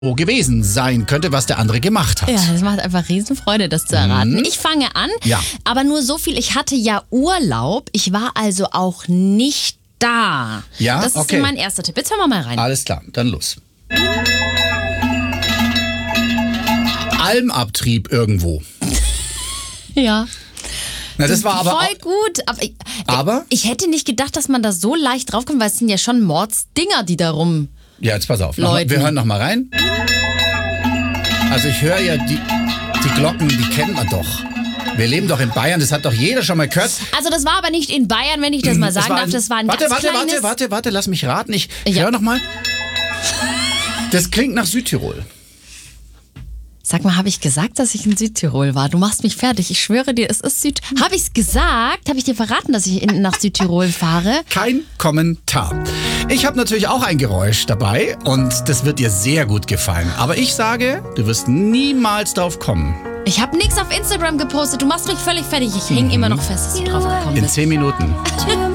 gewesen sein könnte, was der andere gemacht hat. Ja, das macht einfach Riesenfreude, das zu erraten. Ich fange an, aber nur so viel, ich hatte ja Urlaub, ich war also auch nicht da. Ja, das ist mein erster Tipp. Jetzt hören wir mal rein. Alles klar, dann los. Almabtrieb irgendwo. Ja. Na, das war aber voll gut. Aber ich hätte nicht gedacht, dass man da so leicht draufkommt, weil es sind ja schon Mordsdinger, die da rum. Ja, jetzt pass auf. Leuten. Wir hören noch mal rein. Also ich höre ja die Glocken, die kennt man doch. Wir leben doch in Bayern, das hat doch jeder schon mal gehört. Also das war aber nicht in Bayern, wenn ich das mal sagen darf. Das war ein ganz kleines... Warte, lass mich raten. Ich höre noch mal. Das klingt nach Südtirol. Sag mal, habe ich gesagt, dass ich in Südtirol war? Du machst mich fertig. Ich schwöre dir, es ist Habe ich es gesagt? Habe ich dir verraten, dass ich nach Südtirol fahre? Kein Kommentar. Ich habe natürlich auch ein Geräusch dabei und das wird dir sehr gut gefallen. Aber ich sage, du wirst niemals drauf kommen. Ich habe nichts auf Instagram gepostet. Du machst mich völlig fertig. Ich hänge immer noch fest, dass du drauf gekommen bist. In 10 Minuten.